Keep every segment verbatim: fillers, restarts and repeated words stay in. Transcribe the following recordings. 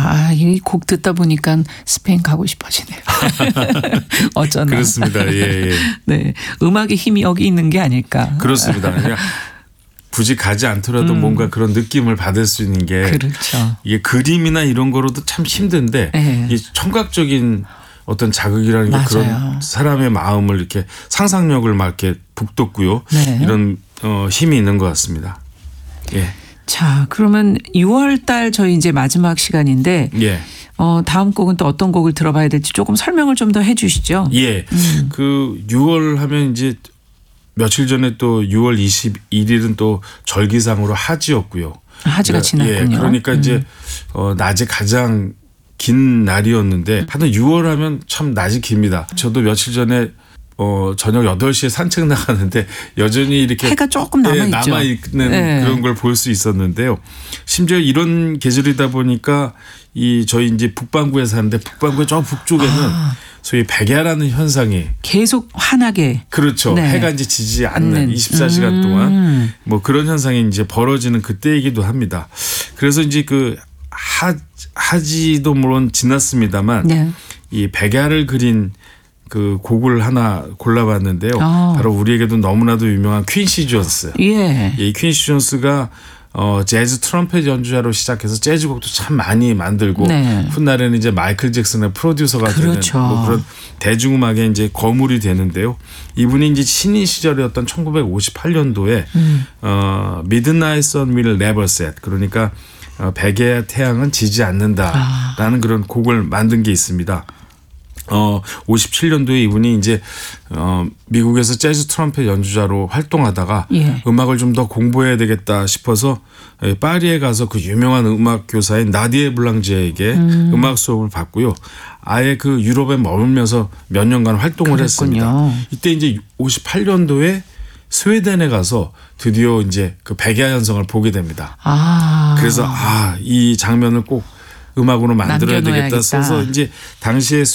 아, 이 곡 듣다 보니까 스페인 가고 싶어지네요. 어쩌나. 그렇습니다. 예, 예. 네, 음악의 힘이 여기 있는 게 아닐까. 그렇습니다. 그러니까 굳이 가지 않더라도 음. 뭔가 그런 느낌을 받을 수 있는 게 그렇죠. 이게 그림이나 이런 거로도 참 힘든데 네. 이 청각적인 어떤 자극이라는 게 맞아요. 그런 사람의 마음을 이렇게 상상력을 막 이렇게 북돋고요. 네. 이런 어, 힘이 있는 것 같습니다. 예. 자, 그러면 유월 달 저희 이제 마지막 시간인데 예. 어, 다음 곡은 또 어떤 곡을 들어봐야 될지 조금 설명을 좀 더 해 주시죠. 예. 음. 그 유월 하면 이제 며칠 전에 또 유월 이십일일은 또 절기상으로 하지였고요. 하지가 그러니까, 지났군요. 예. 그러니까 음. 이제 어, 낮에 가장 긴 날이었는데 하여튼 유월 하면 참 낮이 깁니다. 저도 며칠 전에 어, 저녁 여덟 시에 산책 나가는데 여전히 이렇게 해가 조금 남아있죠. 예, 남아있는 네. 그런 걸 볼 수 있었는데요. 심지어 이런 계절이다 보니까 이 저희 이제 북반구에 사는데 북반구의 저 북쪽에는 아. 소위 백야라는 현상이 계속 환하게. 그렇죠. 네. 해가 이제 지지 않는 음. 이십사 시간 동안 음. 뭐 그런 현상이 이제 벌어지는 그때이기도 합니다. 그래서 이제 그 하, 하지도 물론 지났습니다만 네. 이 백야를 그린 그 곡을 하나 골라봤는데요. 아. 바로 우리에게도 너무나도 유명한 퀸시 존스. 예. 이 퀸시 존스가 어, 재즈 트럼펫 연주자로 시작해서 재즈곡도 참 많이 만들고 네. 훗날에는 이제 마이클 잭슨의 프로듀서가 그렇죠. 되는 뭐 그런 대중음악의 이제 거물이 되는데요. 이분이 이제 신인 시절이었던 천구백오십팔년도에 음. 어, Midnight Sun Will Never Set, 그러니까 어, 백야의 태양은 지지 않는다라는 아. 그런 곡을 만든 게 있습니다. 어, 오십칠년도에 이분이 이제 어, 미국에서 재즈 트럼펫 연주자로 활동하다가 예. 음악을 좀 더 공부해야 되겠다 싶어서 파리에 가서 그 유명한 음악 교사인 나디에 블랑지에게 음. 음악 수업을 받고요. 아예 그 유럽에 머물면서 몇 년간 활동을 그랬군요. 했습니다. 이때 이제 오십팔년도에 스웨덴에 가서 드디어 이제 그 백야 현상을 보게 됩니다. 아. 그래서 아, 이 장면을 꼭 음악으로 만들어야 되겠다 써서 이제 당시에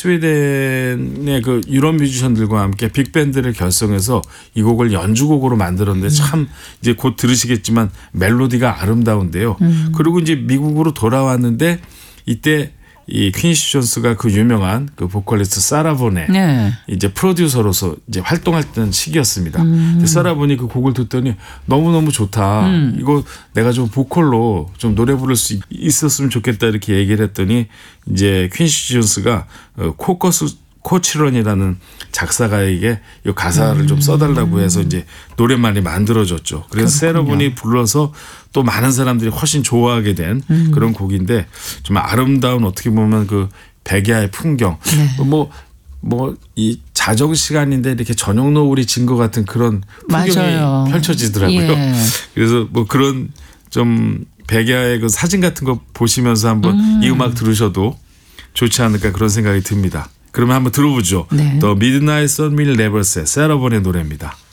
스웨덴의 그 유럽 뮤지션들과 함께 빅밴드를 결성해서 이 곡을 연주곡으로 만들었는데 음. 참 이제 곧 들으시겠지만 멜로디가 아름다운데요. 음. 그리고 이제 미국으로 돌아왔는데 이때 이 퀸시 존스가 그 유명한 그 보컬리스트 사라본의 네. 이제 프로듀서로서 이제 활동했던 시기였습니다. 음. 사라본이 그 곡을 듣더니 너무너무 좋다. 음. 이거 내가 좀 보컬로 좀 노래 부를 수 있었으면 좋겠다 이렇게 얘기를 했더니 이제 퀸시 존스가 코커스 코치런이라는 작사가에게 이 가사를 음. 좀 써달라고 해서 이제 노래만이 만들어졌죠. 그래서 세러본이 불러서 또 많은 사람들이 훨씬 좋아하게 된 음. 그런 곡인데 정말 아름다운 어떻게 보면 그 백야의 풍경 네. 뭐 뭐 이 자정 시간인데 이렇게 저녁 노을이 진 것 같은 그런 풍경이 맞아요. 펼쳐지더라고요. 예. 그래서 뭐 그런 좀 백야의 그 사진 같은 거 보시면서 한번 음. 이 음악 들으셔도 좋지 않을까 그런 생각이 듭니다. 그러면 한번 들어보죠. 네. The Midnight Sun Will Never Set, 세라본의 노래입니다.